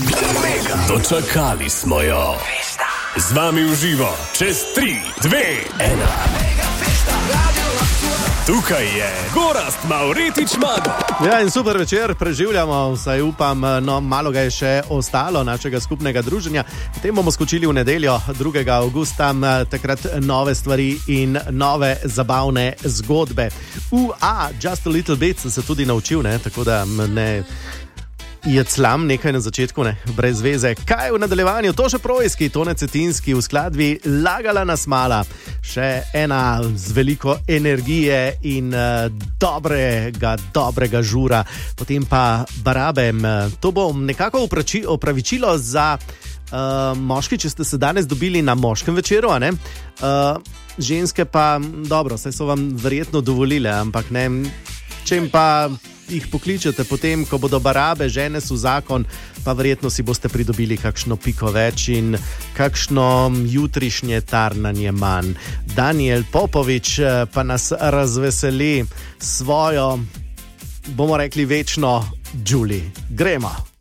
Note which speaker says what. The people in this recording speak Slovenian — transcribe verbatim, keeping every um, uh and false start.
Speaker 1: Dočakali smo jo. Z vami v živo, čez tri, dve, ena. Tukaj je Gorazd Mavretič Mago.
Speaker 2: Ja, in super večer preživljamo, vsaj upam, no malo ga je še ostalo našega skupnega druženja. Potem bomo skočili v nedeljo, drugega avgusta, takrat nove stvari in nove zabavne zgodbe. U, a, Just a Little Bit sem se tudi naučil, ne, tako da ne... Je clam nekaj na začetku, ne, brez veze. Kaj v nadaljevanju? Toše Projski, Tone Cetinski v skladbi Lagala nas mala. Še ena z veliko energije in uh, dobrega, dobrega žura. Potem pa Barabem. To bo nekako uprači, opravičilo za uh, moški, če ste se danes dobili na moškem večeru, a ne? Uh, ženske pa, dobro, saj so vam verjetno dovolile, ampak ne, če jim pa jih pokličete potem, ko bodo barabe, žene so zakon, pa verjetno si boste pridobili kakšno piko več in kakšno jutrišnje tarnanje manj. Daniel Popovič pa nas razveseli svojo, bomo rekli, večno Julie. Gremo!